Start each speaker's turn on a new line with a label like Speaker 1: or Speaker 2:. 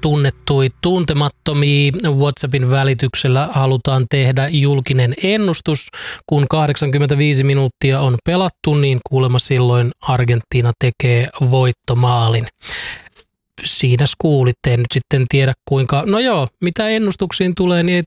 Speaker 1: tunnettui tuntemattomia. WhatsAppin välityksellä halutaan tehdä julkinen ennustus. Kun 85 minuuttia on pelattu, niin kuulemma silloin Argentiina tekee voittomaalin. Siinä kuulitte, en nyt sitten tiedä kuinka, no joo, mitä ennustuksiin tulee, niin ei